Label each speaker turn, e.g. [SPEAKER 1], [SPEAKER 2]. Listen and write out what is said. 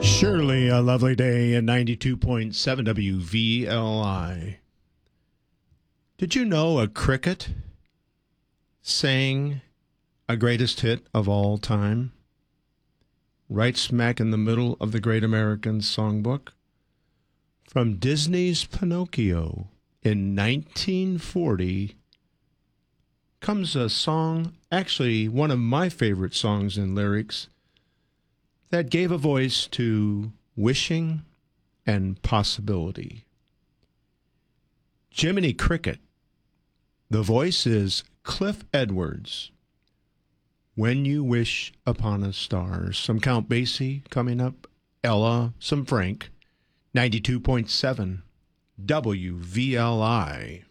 [SPEAKER 1] Surely a lovely day in 92.7 WVLI. Did you know a cricket sang a greatest hit of all time? Right smack in the middle of the Great American Songbook? From Disney's Pinocchio in 1940 comes a song, actually one of my favorite songs and lyrics, that gave a voice to wishing and possibility. Jiminy Cricket. The voice is Cliff Edwards. When You Wish Upon a Star. Some Count Basie coming up. Ella, some Frank. 92.7 WVLI.